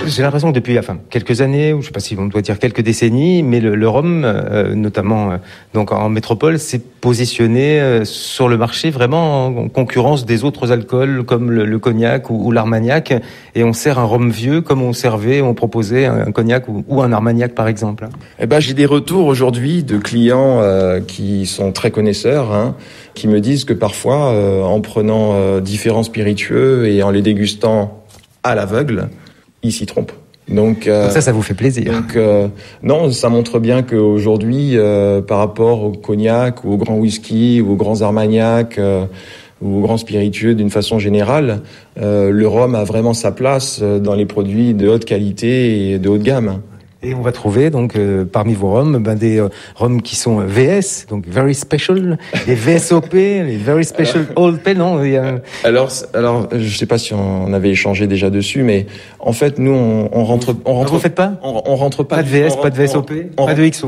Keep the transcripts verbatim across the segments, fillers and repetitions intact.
J'ai l'impression que depuis enfin, quelques années, ou je ne sais pas si on doit dire quelques décennies, mais le, le rhum, euh, notamment euh, donc en métropole, s'est positionné euh, sur le marché vraiment en concurrence des autres alcools comme le, le cognac ou, ou l'armagnac. Et on sert un rhum vieux comme on servait, on proposait un, un cognac ou, ou un armagnac par exemple. Eh ben, j'ai des retours aujourd'hui de clients euh, qui sont très connaisseurs, hein, qui me disent que parfois, euh, en prenant euh, différents spiritueux et en les dégustant à l'aveugle, ils s'y trompent. Donc, euh, donc ça, ça vous fait plaisir. Donc euh, non, ça montre bien qu'aujourd'hui, euh, par rapport au cognac ou au grand whisky ou aux grands armagnacs euh, ou aux grands spiritueux d'une façon générale, euh, le rhum a vraiment sa place dans les produits de haute qualité et de haute gamme. Et on va trouver donc euh, parmi vos rhums ben, des euh, rhums qui sont V S, donc Very Special, les V S O P, les Very Special alors, Old Pen, non il y a... Alors, alors, je sais pas si on avait échangé déjà dessus, mais en fait, nous, on, on rentre, on rentre. Vous faites pas on, on rentre pas. Pas de V S, on, pas de V S O P, on, pas on, de X O.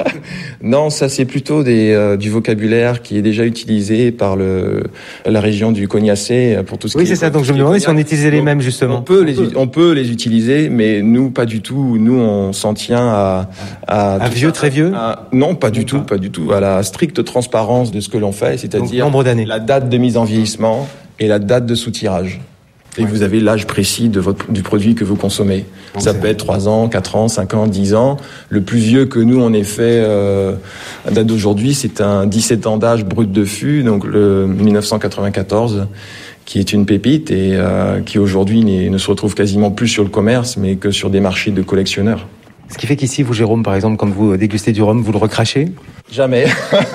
Non, ça c'est plutôt des euh, du vocabulaire qui est déjà utilisé par le la région du Cognacé pour tout ce oui, qui est. Oui, c'est ça. Donc je me demandais si on utilisait les mêmes justement. On peut on les peut. on peut les utiliser, mais nous pas du tout. Nous on s'en tient à à, à vieux, très vieux. À, non, pas du tout, pas. pas du tout. À la stricte transparence de ce que l'on fait, c'est-à-dire nombre d'années, la date de mise en vieillissement et la date de sous-tirage. Et ouais. Vous avez l'âge précis de votre, du produit que vous consommez. Donc ça peut être trois ans, quatre ans, cinq ans, dix ans. Le plus vieux que nous, en effet, euh, à date d'aujourd'hui, c'est un dix-sept ans d'âge brut de fût, donc le dix-neuf cent quatre-vingt-quatorze, qui est une pépite et euh, qui aujourd'hui ne se retrouve quasiment plus sur le commerce, mais que sur des marchés de collectionneurs. Ce qui fait qu'ici, vous, Jérôme, par exemple, quand vous dégustez du rhum, vous le recrachez ? Jamais.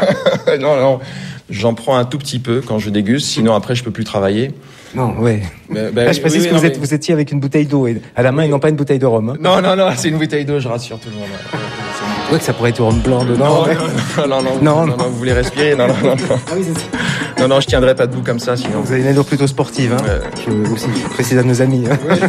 non, non. J'en prends un tout petit peu quand je déguste, sinon après, je peux plus travailler. Non, ouais. Mais, ben, Là, je précise oui, oui, que vous, non, êtes, mais... vous étiez avec une bouteille d'eau et à la main, oui. Et non pas une bouteille de rhum. Hein. Non, non, non, c'est une bouteille d'eau, je rassure tout le monde. C'est ouais, que ça pourrait être du rhum blanc dedans. Non, ouais. non, non, non, non, non, non, non, vous voulez respirer ? Non, non, non. non. Ah oui, c'est ça. Non, non, je tiendrai pas debout comme ça, sinon. Vous avez une allure plutôt sportive, hein. Ouais. Je, aussi, je précise à nos amis. Hein. Ouais.